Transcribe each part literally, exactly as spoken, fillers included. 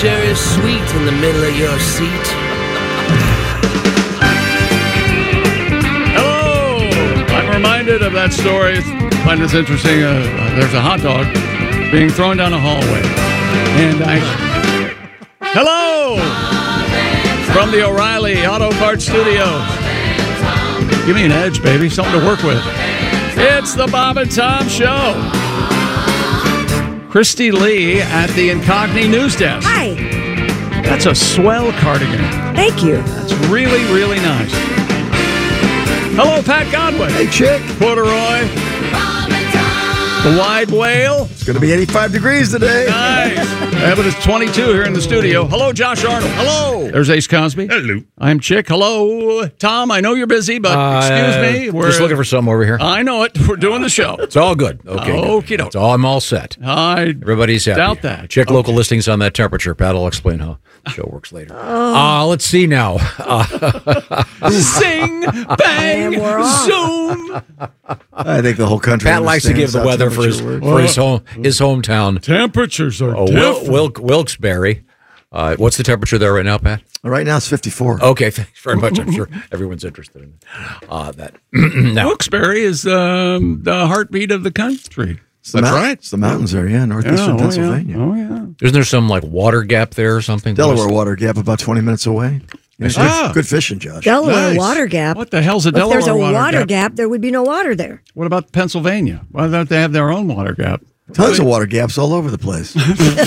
sure is sweet in the middle of your seat. Hello! I'm reminded of that story. I find this interesting. Uh, uh, there's a hot dog being thrown down a hallway. And I... Hello! From the O'Reilly Auto Parts Studios. Give me an edge, baby. Something to work with. It's the Bob and Tom Show. Christy Lee at the Incogni News Desk. Hi. That's a swell cardigan. Thank you. That's really, really nice. Hello, Pat Godwin. Hey, chick. Corduroy. The Wide Whale. It's going to be eighty-five degrees today. Nice. Yeah, but it's twenty-two here in the studio. Hello, Josh Arnold. Hello. There's Ace Cosby. Hello. I'm Chick. Hello, Tom. I know you're busy, but Uh, excuse me. We're just looking for something over here. I know it. We're doing the show. It's all good. Okay. Okie doke. It's all, I'm all set. I Everybody's happy. doubt that. Check Okay. local listings on that temperature. Pat will explain how the show works later. Uh, let's see now. Uh, Sing, bang, And we're off. zoom. I think the whole country Pat likes to give the weather for his for his home his hometown. Temperatures are Oh, Wil- Wilk, Wilkes-Barre. Uh, what's the temperature there right now, Pat? Right now it's fifty-four. Okay, thanks very much. I'm sure everyone's interested in uh, that. Now, Wilkes-Barre is um, the heartbeat of the country. It's the That's mount- right. It's the mountains there, yeah, northeastern oh, Pennsylvania. Yeah. Oh, yeah. isn't there some like water gap there or something? Delaware Water Gap, about twenty minutes away. Yeah, good, Ah. good fishing, Josh. Delaware Nice. Water Gap. What the hell's a If Delaware there's a water, water gap? gap, there would be no water there. What about Pennsylvania? Why don't they have their own water gap? Tons of water gaps all over the place.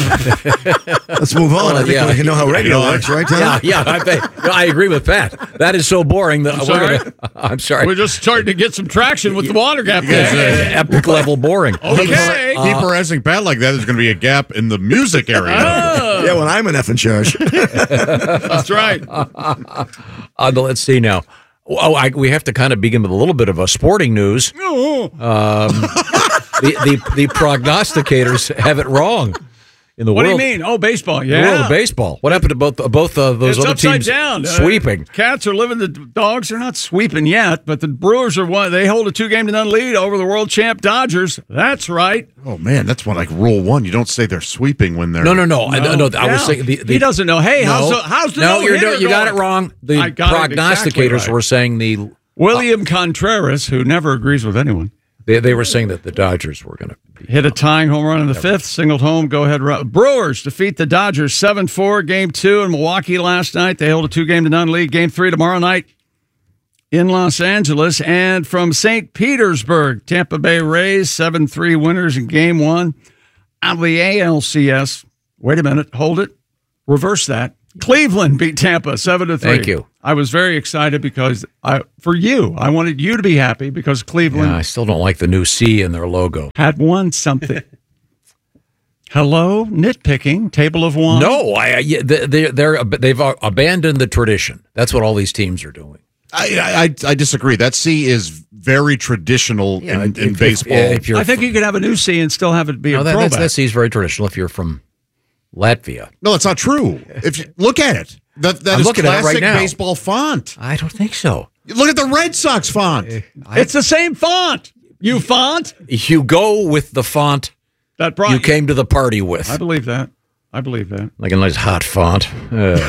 Let's move on. I think yeah. we know how radio works, right, Tom? Yeah, yeah, I, think, no, I agree with Pat. That is so boring that I'm we're sorry? gonna. I'm sorry. We're just starting to get some traction with the water gap. It's, uh, epic level boring. Okay. Keep harassing Pat like that. There's going to be a gap in the music area. Oh, Yeah, when I'm an F in charge. that's right. Uh, let's see now. Oh, I, we have to kind of begin with a little bit of a sporting news. Um, the, the the prognosticators have it wrong in the What world. do you mean? Oh, baseball. The Yeah. world of baseball. What happened to both both uh, those It's other upside teams down. Uh, sweeping? Cats are living. The Dogs are not sweeping yet, but the Brewers are one. They hold a two-game to none lead over the world champ Dodgers. That's right. Oh, man, that's one like rule one. You don't say they're sweeping when they're. No, no, no. I, no, I was Yeah. saying the, the, he doesn't know. Hey, no, how's the, how's the no? no You're, hitter you got it going? wrong. The I got it prognosticators exactly right. were saying the William Contreras, who never agrees with anyone, they, they were saying that the Dodgers were going to hit a tying home run in the fifth, singled home, go-ahead run. Brewers defeat the Dodgers seven four, game two in Milwaukee last night. They hold a two-game to none lead. Game three tomorrow night in Los Angeles. And from Saint Petersburg, Tampa Bay Rays, seven three winners in game one. Out of the A L C S, wait a minute, hold it, reverse that. Cleveland beat Tampa seven to three. Thank you. I was very excited because I, for you, I wanted you to be happy because Cleveland Yeah, I still don't like the new C in their logo. had won something. Hello, nitpicking, table of one. No, I, I yeah, they, they're they've abandoned the tradition. That's what all these teams are doing. I, I I disagree. That C is very traditional Yeah, in, if- in if- baseball. yeah, if you're I think you could have a new C and still have it be no, a that, throwback. that's, that C is very traditional. If you're from Latvia, no, that's not true. If you look at it, that that I'm is looking at it right classic now. baseball font. I don't think so. Look at the Red Sox font. It's the same font. You font You go with the font that brought you came to the party with, I believe that. I believe that. like a nice hot font. Uh.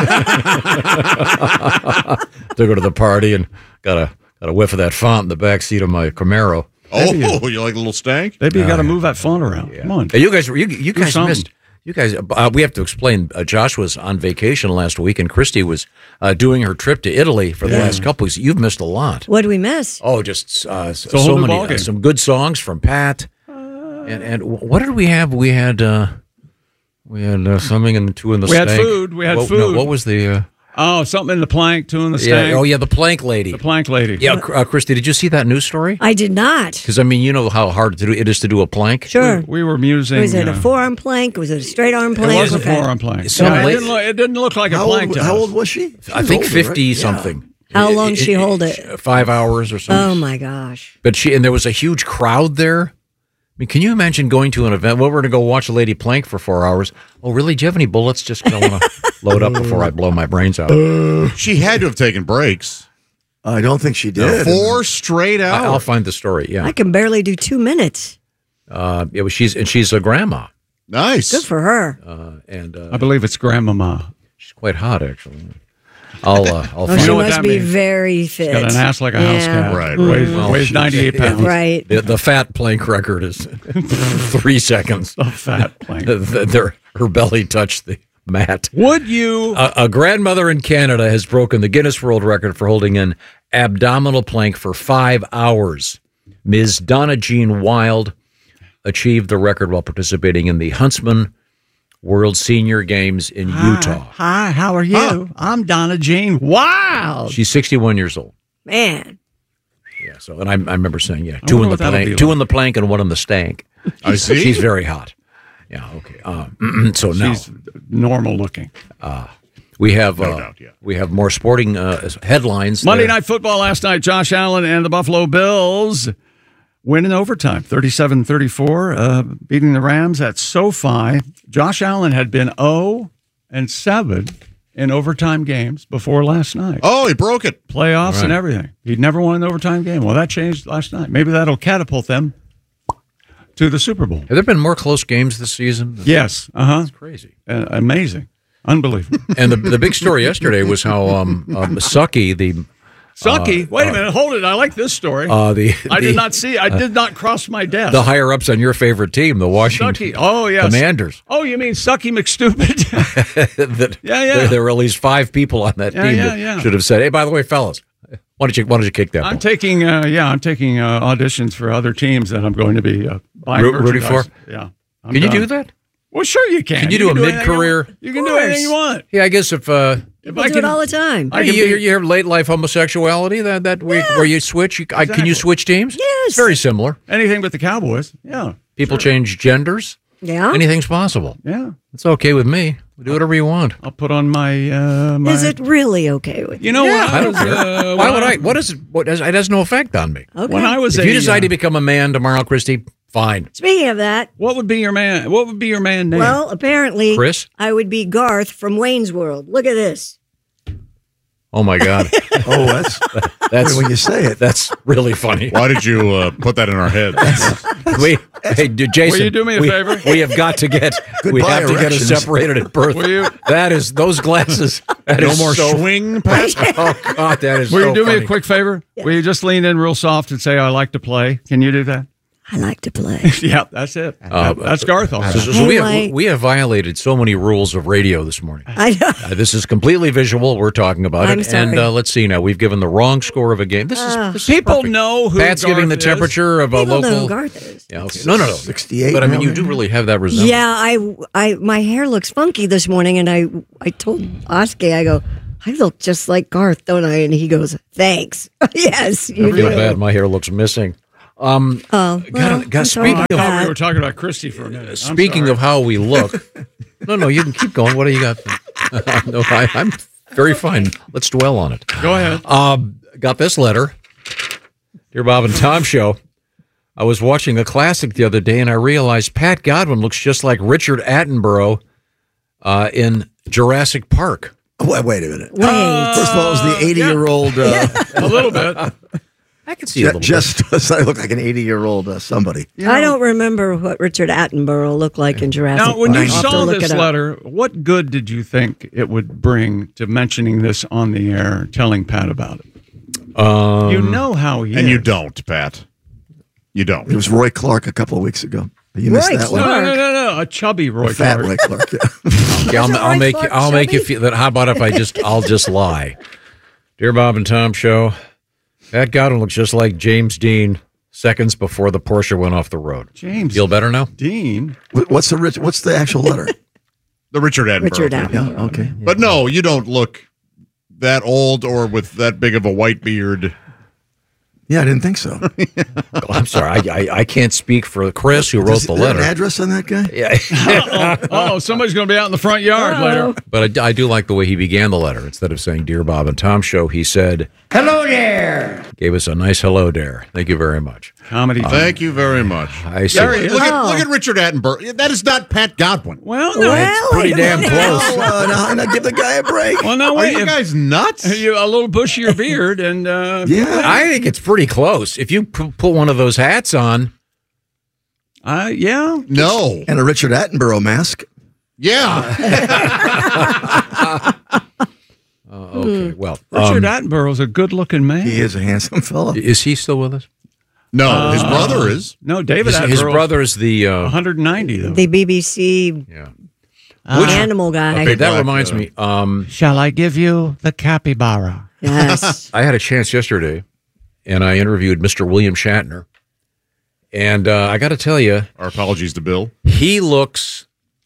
to go to the party and got a got a whiff of that font in the back seat of my Camaro. Oh, you like a little stank? Maybe you got to move that font around. Come on. Hey, you guys, you, you guys something. missed. You guys, uh, we have to explain. Uh, Josh was on vacation last week, and Christy was uh, doing her trip to Italy for the last couple weeks. You've missed a lot. What did we miss? Oh, just uh, so, a whole so new many, ballgame. uh, some good songs from Pat. And and what did we have? We had uh, we had uh, something and two in the We had stank. food. We had what, food. No, what was the? Uh, Oh, something in the plank, two in the yeah, stank. oh yeah, the plank lady. The plank lady. Yeah, uh, Christy, did you see that news story? I did not. Because I mean, you know how hard to do it is to do a plank. Sure. We were musing. Was it uh, a forearm plank? Was it a straight arm It plank? was a Okay. forearm plank. Some Yeah, it, late- didn't look, it didn't look like How a plank old, to how us. old was she? She I was think older, right? fifty Yeah. something. How long did she hold it? Five hours or something. Oh my gosh. But she and there was a huge crowd there. I mean, can you imagine going to an event? Well, we're going to go watch a lady plank for four hours. Oh, really? Do you have any bullets? Just 'cause I want to load up before I blow my brains out. She had to have taken breaks. I don't think she did. Four straight I- I'll hours. find the story. Yeah, I can barely do two minutes. uh, it was she's and she's a grandma. Nice. Good for her. uh, and uh, I believe it's Grandmama. she's quite hot, actually. I'll, uh, I'll Oh, find she know what must that be means. very fit. Got an ass like a house Yeah. cat. Right, Weighs, right. Well, weighs she- ninety-eight pounds. Right. The, the fat plank record is three seconds. A fat plank. The- the- their- her belly touched the mat. Would you? A, a grandmother in Canada has broken the Guinness World Record for holding an abdominal plank for five hours. Miz Donna Jean Wild achieved the record while participating in the Huntsman World Senior Games in Utah. Hi, how are you? I'm Donna Jean Wild. She's sixty-one years old. Man. Yeah. So, and I, I remember saying, yeah, two wonder in the what that'll plank, be two like. in the plank, and one in the stank. I see. She's very hot. Yeah. Okay. Uh, so now She's normal looking. we have uh, doubt, yeah. we have more sporting uh, headlines. Monday there. Night Football last night. Josh Allen and the Buffalo Bills win in overtime, thirty-seven thirty-four, uh, beating the Rams at SoFi. Josh Allen had been oh and seven in overtime games before last night. Oh, he broke it. Playoffs Right. and everything. He'd never won an overtime game. Well, that changed last night. Maybe that'll catapult them to the Super Bowl. Have there been more close games this season? Yes. Uh-huh. Crazy. Uh, amazing. Unbelievable. And the the big story yesterday was how um, um Sucky the Sucky. Wait a minute. Hold it. I like this story. uh the I the, did not see. I did not cross my desk. the higher ups on your favorite team, the Washington Sucky. Oh, yes. Commanders. Oh, you mean Sucky McStupid? that Yeah, yeah. There, there were at least five people on that Yeah, team yeah, that yeah. should have said, "Hey, by the way, fellas, why don't you why don't you kick that I'm ball?" taking, uh, yeah, I'm taking uh, auditions for other teams that I'm going to be uh, buying Ro- rooting merchandise. for? Yeah. I'm Can you done. do that? Well, sure you can. Can you do a anything you mid-career- want. You can do anything you want. Yeah, I guess if uh, If I do it all the time. I you, can be- you, you have late life homosexuality that that where, where you switch, you, I, can Exactly. you switch teams? Yes. It's very similar. anything but the Cowboys. Yeah. People change genders. Yeah. Anything's possible. Yeah. It's okay with me. Do whatever you want. I'll put on my. Uh, my Is it really okay with you? You know Yeah, what? I don't was, care. uh, Why when would I? What is it? What has, it has no effect on me. Okay. When I was If a, you decide uh, to become a man tomorrow, Christy, fine. Speaking of that, what would be your man? What would be your man name? well, apparently, Chris? I would be Garth from Wayne's World. Look at this. Oh my God, Oh, that's that's when you say it. that's really funny. Why did you uh, put that in our heads? We, hey, d- Jason, Will you do me a we, favor? We have got to get. we Goodbye, have to get us erections. separated at birth. Will you? That is those glasses. That No is more so, swing, Pat? Oh God, that is. Will so you do me funny. a quick favor? Will you just lean in real soft and say, I like to play? Can you do that? I like to play. Yeah, that's it. Uh, That- that's Garth. all So, right. so Hey, we, have, Mike. we have violated so many rules of radio this morning. I know. Uh, this is completely visual. We're talking about I'm it, sorry. and uh, let's see now. We've given the wrong score of a game. This is, this is People perfect. know who Pat's Garth giving the is. temperature of a People know local. who Garth is. Yeah, okay. No, no, no. sixty-eight. But I mean, you now, do maybe? really have that resemblance. Yeah, I, I, my hair looks funky this morning, and I, I told Oski, I go, I look just like Garth, don't I? And he goes, thanks. Yes, you I feel do. bad. My hair looks missing. Um, Oh, well, God, God, I'm sorry speaking about of- I thought we that. were talking about Christy for a minute. I'm Speaking sorry. of how we look, no, no, you can keep going. What do you got? no, I, I'm very fine. Let's dwell on it. Go ahead. Um, got this letter. Dear Bob and Tom Show, I was watching a classic the other day and I realized Pat Godwin looks just like Richard Attenborough uh, in Jurassic Park. Wait, wait a minute. Wait. First of all, it was the eighty-year-old. Uh, A little bit. I can see a ju- little just does I look like an eighty-year-old uh, somebody? I don't remember what Richard Attenborough looked like in Jurassic Now, when you Park. I'll have to saw look this it up. letter, what good did you think it would bring to mentioning this on the air, telling Pat about it? bit. Um, You know how he And is. you don't, Pat. You don't. It was Roy Clark a couple of weeks ago. You missed Roy that No, one. Clark. no, no, no, no. A chubby Roy Fat Clark. Roy Clark. Yeah. okay, I'll, Wasn't I'll Roy make Clark I'll make you chubby? feel that. How about if I just I'll just lie, Dear Bob and Tom Show, Pat Godwin looks just like James Dean seconds before the Porsche went off the road. James Feel better now? Dean. What- What's the rich? What's the actual letter? The Richard Attenborough. Richard thing. Attenborough. Yeah. Okay. But no, you don't look that old or with that big of a white beard. Yeah, I didn't think so. Oh, I'm sorry, I, I I can't speak for Chris who wrote Does- the is there letter. An address on that guy? Yeah, Oh, somebody's going to be out in the front yard later. but I, I do like the way he began the letter. Instead of saying "Dear Bob and Tom Show," he said, Hello there. gave us a nice hello there. Thank you very much. Comedy. Thank you very much. I see. There he is. Look at, Oh. look at Richard Attenborough. That is not Pat Godwin. Well, no. Well, pretty wait a damn minute. close. Oh, uh, now, now give the guy a break. Well, no, Are wait. you if- guys nuts? you a little bushier beard and uh, Yeah. I think it's pretty close. If you p- put one of those hats on, Uh, yeah. No. And a Richard Attenborough mask. Yeah. Uh, okay, well, Richard um, Attenborough's a good-looking man. He is a handsome fellow. is he still with us? No, his brother is. No, David His, Attenborough. his brother is the. Uh, one hundred ninety, though. The B B C yeah. animal guy. big That black, reminds uh, me. Um, Shall I give you the capybara? Yes. I had a chance yesterday, and I interviewed Mister William Shatner, and uh, I got to tell you, Our apologies to Bill. he looks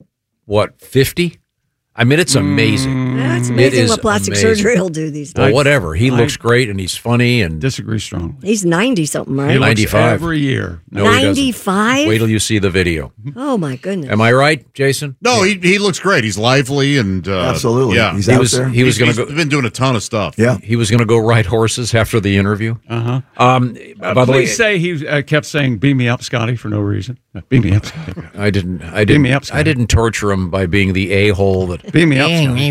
what fifty. I mean, it's amazing. That's It amazing is what plastic amazing. surgery will do these Well, days. whatever. He I- looks great, and he's funny, and Disagree strongly. He's ninety something, He right? looks ninety-five. every year. no, he doesn't. ninety-five? Wait till you see the video. Oh my goodness. Am I right, Jason? No, he he looks great. He's lively and uh, Absolutely. Yeah, He's He out was there. he was He's- going to he's go. been doing a ton of stuff. Yeah. He was going to go ride horses after the interview. Uh-huh. Um, Uh, by the way, please say he uh, kept saying, beam me up, Scotty, for no reason. Uh, beam me up, Scotty. I didn't. I didn't. me up, Scotty. I didn't torture him by being the a hole that. Beam me up, Scotty.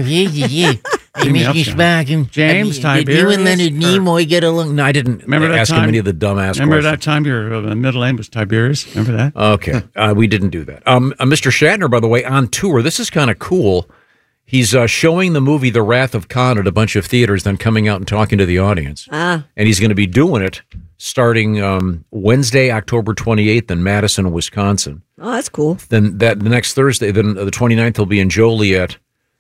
Beam me up, Scotty. James, Tiberius. Nimoy get along? No, I didn't. Remember that ask time? him any of the dumbass Remember questions. that time your uh, middle name was Tiberius? Remember that? Okay, uh, we didn't do that. Um, uh, Mister Shatner, by the way, on tour. This is kind of cool. He's uh, showing the movie The Wrath of Khan at a bunch of theaters, then coming out and talking to the audience. Ah. And he's going to be doing it starting um, Wednesday, October twenty-eighth in Madison, Wisconsin. Oh, that's cool. Then that the next Thursday, then the twenty-ninth, he'll be in Joliet.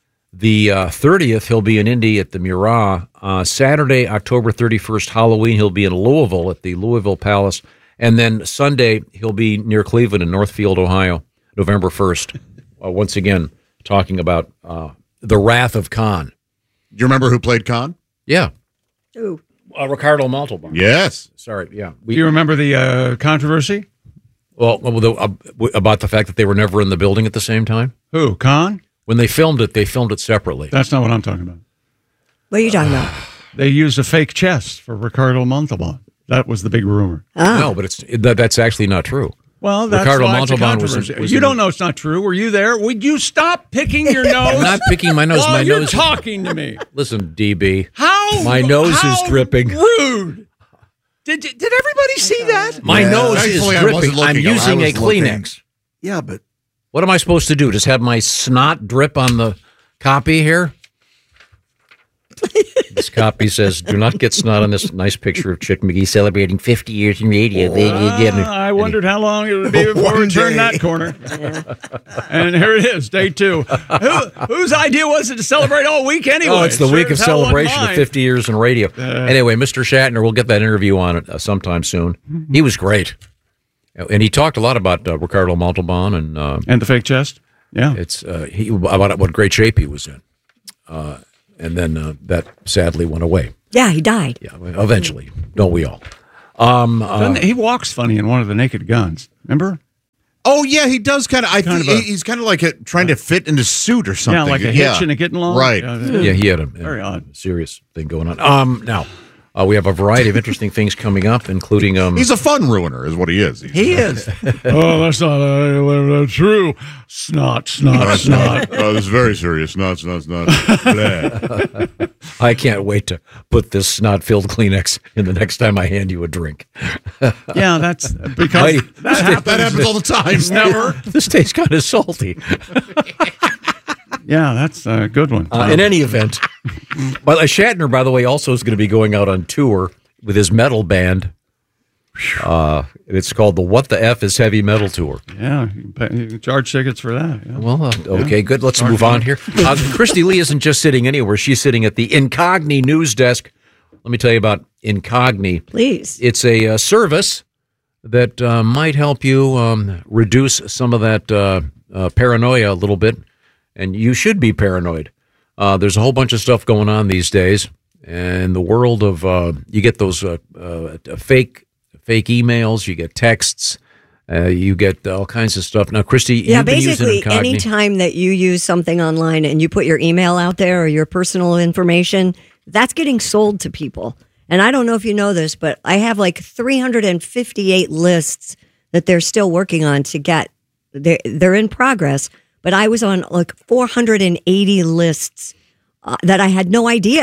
The uh, thirtieth, he'll be in Indy at the Murat. Uh, Saturday, October thirty-first, Halloween, he'll be in Louisville at the Louisville Palace. And then Sunday, he'll be near Cleveland in Northfield, Ohio, November first. Uh, once again, talking about uh, the Wrath of Khan. Do you remember who played Khan? Yeah. Ooh. Uh, Ricardo Montalban. Yes. Sorry, yeah. Do We, you remember the uh, controversy? well, well, the, uh, about the fact that they were never in the building at the same time. Who? Khan? When they filmed it, they filmed it separately. That's not what I'm talking about. What are you talking about? They used a fake chest for Ricardo Montalban. That was the big rumor. No, but it's that, that's actually not true. Well, that's Ricardo why it's a Montalban was- controversy. was You in- don't know it's not true. Were you there? Would you stop picking your nose? I'm not picking my nose. while My you're nose. talking to me. Listen, D B. How? My nose how is dripping. Rude. Did did everybody see that? My Yeah. nose is Thankfully, I dripping. wasn't I'm looking. I using a was looking. Kleenex. Yeah, but What am I supposed to do? Just have my snot drip on the copy here? This copy says, "Do not get snot on this nice picture of Chick McGee celebrating fifty years in radio." Ah, I wondered how long it would be before we One turned day. that corner. And here it is, day two. Who, whose idea was it to celebrate all week anyway? Oh, it's the Sure week of as hell wasn't celebration of mine. fifty years in radio. Anyway, Mister Shatner, we'll get that interview on it uh, sometime soon. He was great, and he talked a lot about uh, Ricardo Montalban, and uh, And the fake chest? Yeah. it's uh, he about what great shape he was in. Uh, and then uh, that sadly went away. Yeah, he died. Yeah, eventually, don't we all? Um, uh, Doesn't- he walks funny in one of the Naked Guns. Remember? Oh yeah, he does kind of. I Kind think of a- he's kind of like a, trying to fit in a suit or something. Yeah, like a hitch and a getting along. Right. Yeah, yeah, he had a, Very a odd. serious thing going on. Um, now uh, we have a variety of interesting things coming up, including um, He's a fun ruiner, is what he is. He's, he is. Oh, that's not uh, true. Snot, snot, snot. Oh, this is very serious. No, it's not. It's not. Blah. I can't wait to put this snot-filled Kleenex in the next time I hand you a drink. Yeah, that's because Mighty. that happens. That happens all the time. Never. This tastes kind of salty. Yeah, that's a good one. Uh, in any event, but uh, Shatner, by the way, also is going to be going out on tour with his metal band. Uh, it's called the What the F is Heavy Metal Tour. yeah, you can, pay, you can charge tickets for that. Yeah. Well, uh, okay, good. Let's move on here. Uh, Christy Lee isn't just sitting anywhere. She's sitting at the Incogni news desk. Let me tell you about Incogni. Please. It's a uh, service that uh, might help you um, reduce some of that uh, uh, paranoia a little bit, and you should be paranoid. Uh, there's a whole bunch of stuff going on these days, and the world of uh, you get those uh, uh, fake fake emails, you get texts, uh, you get all kinds of stuff. Now, Christy, Yeah, you've been using basically, Incogni. anytime that you use something online and you put your email out there or your personal information, that's getting sold to people. And I don't know if you know this, but I have like three hundred fifty-eight lists that they're still working on to get. They're, they're in progress, but I was on like four hundred eighty lists uh, that I had no idea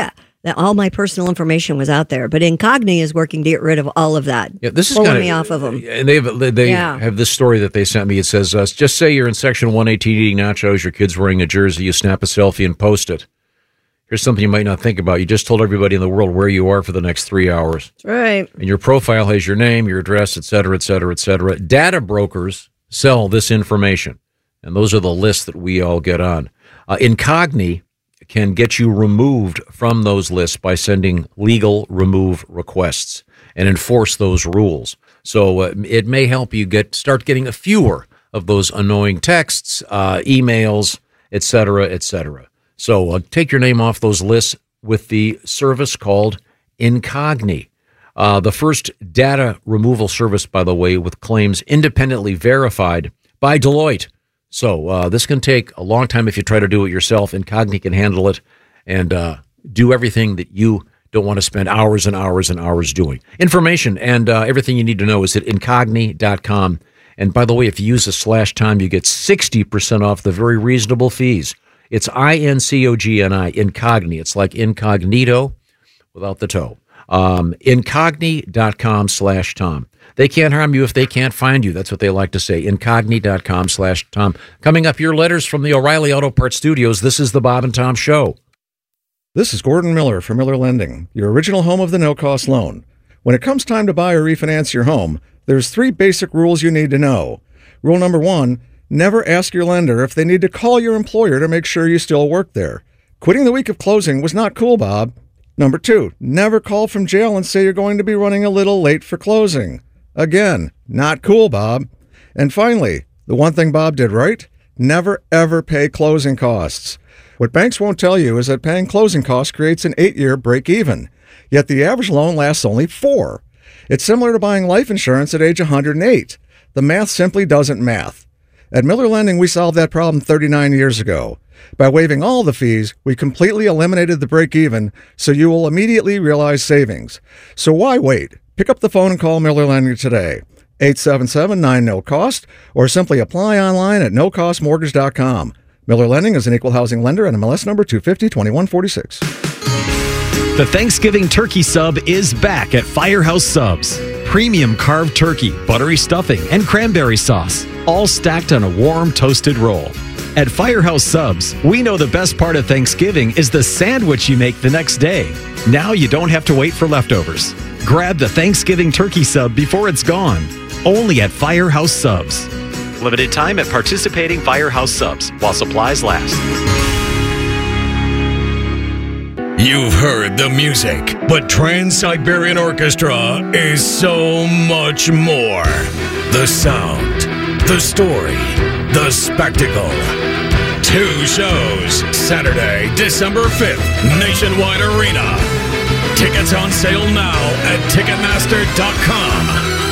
that all my personal information was out there. But Incogni is working to get rid of all of that. Yeah, this is pulling kinda, me off of them. And they have, they Yeah. have this story that they sent me. It says, uh, just say you're in section one eighteen eating nachos, your kid's wearing a jersey, you snap a selfie and post it. Here's something you might not think about. You just told everybody in the world where you are for the next three hours. That's right. And your profile has your name, your address, et cetera, et cetera, et cetera. Data brokers sell this information. And those are the lists that we all get on. Uh, Incogni can get you removed from those lists by sending legal remove requests and enforce those rules. So uh, it may help you get start getting a fewer of those annoying texts, uh, emails, et cetera, et cetera. So uh, take your name off those lists with the service called Incogni. Uh, the first data removal service, by the way, with claims independently verified by Deloitte. So uh, this can take a long time if you try to do it yourself. Incogni can handle it and uh, do everything that you don't want to spend hours and hours and hours doing. Information and uh, everything you need to know is at incogni dot com. And by the way, if you use a slash time, you get sixty percent off the very reasonable fees. It's I N C O G N I, Incogni. It's like incognito without the toe. Um, incogni dot com slash Tom. They can't harm you if they can't find you. That's what they like to say. Incogni dot com slash Tom. Coming up, your letters from the O'Reilly Auto Parts Studios. This is the Bob and Tom Show. This is Gordon Miller from Miller Lending, your original home of the no-cost loan. When it comes time to buy or refinance your home, there's three basic rules you need to know. Rule number one, never ask your lender if they need to call your employer to make sure you still work there. Quitting the week of closing was not cool, Bob. Number two, never call from jail and say you're going to be running a little late for closing. Again, not cool, Bob. And finally, the one thing Bob did right, never ever pay closing costs. What banks won't tell you is that paying closing costs creates an eight-year break-even, yet the average loan lasts only four. It's similar to buying life insurance at age one hundred eight. The math simply doesn't math. At Miller Lending, we solved that problem thirty-nine years ago. By waiving all the fees, we completely eliminated the break-even, so you will immediately realize savings. So why wait? Pick up the phone and call Miller Lending today, eight seven seven, nine, no cost, or simply apply online at no cost mortgage dot com. Miller Lending is an equal housing lender and M L S number two five zero, two one four six. The Thanksgiving turkey sub is back at Firehouse Subs. Premium carved turkey, buttery stuffing, and cranberry sauce, all stacked on a warm, toasted roll. At Firehouse Subs, we know the best part of Thanksgiving is the sandwich you make the next day. Now you don't have to wait for leftovers. Grab the Thanksgiving turkey sub before it's gone. Only at Firehouse Subs. Limited time at participating Firehouse Subs while supplies last. You've heard the music, but Trans-Siberian Orchestra is so much more. The sound, the story, the spectacle. Two shows, Saturday, December fifth, Nationwide Arena. Tickets on sale now at Ticketmaster dot com.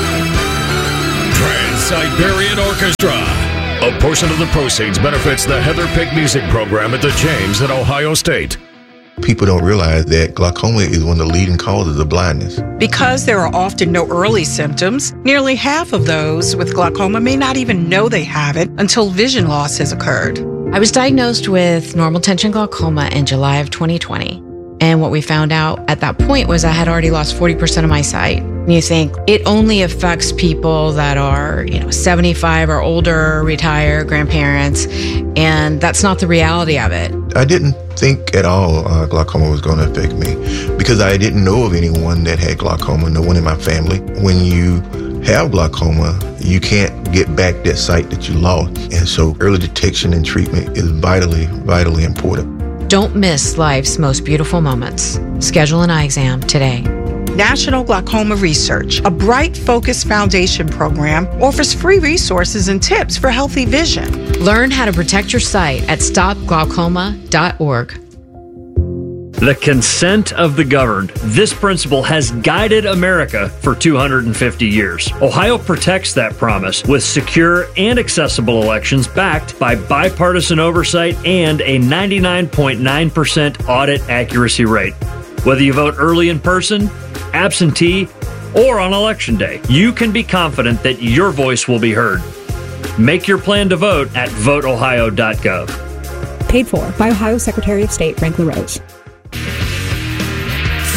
Trans-Siberian Orchestra. A portion of the proceeds benefits the Heather Pick Music Program at the James at Ohio State. People don't realize that glaucoma is one of the leading causes of blindness. Because there are often no early symptoms, nearly half of those with glaucoma may not even know they have it until vision loss has occurred. I was diagnosed with normal tension glaucoma in July of twenty twenty. And what we found out at that point was I had already lost forty percent of my sight. And you think it only affects people that are, you know, seventy-five or older, retired, grandparents, and that's not the reality of it. I didn't think at all uh, glaucoma was going to affect me because I didn't know of anyone that had glaucoma, no one in my family. When you have glaucoma, you can't get back that sight that you lost. And so early detection and treatment is vitally, vitally important. Don't miss life's most beautiful moments. Schedule an eye exam today. National Glaucoma Research, a bright, focused foundation program, offers free resources and tips for healthy vision. Learn how to protect your sight at stop glaucoma dot org. The consent of the governed. This principle has guided America for two hundred fifty years. Ohio protects that promise with secure and accessible elections backed by bipartisan oversight and a ninety-nine point nine percent audit accuracy rate. Whether you vote early in person, absentee, or on election day, you can be confident that your voice will be heard. Make your plan to vote at vote ohio dot gov. Paid for by Ohio Secretary of State Frank LaRose.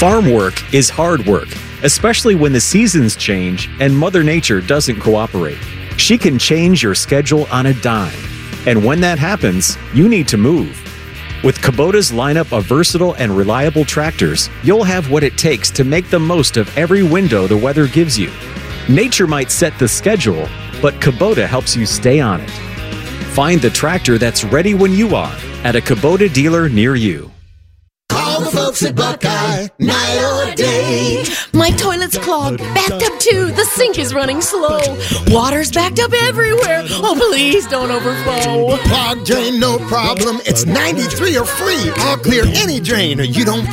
Farm work is hard work, especially when the seasons change and Mother Nature doesn't cooperate. She can change your schedule on a dime. And when that happens, you need to move. With Kubota's lineup of versatile and reliable tractors, you'll have what it takes to make the most of every window the weather gives you. Nature might set the schedule, but Kubota helps you stay on it. Find the tractor that's ready when you are at a Kubota dealer near you. Call the folks at Buckeye, night or day. My toilet's clogged, backed up too, the sink is running slow. Water's backed up everywhere, oh please don't overflow. Clogged drain, no problem, it's ninety-three or free. I'll clear any drain or you don't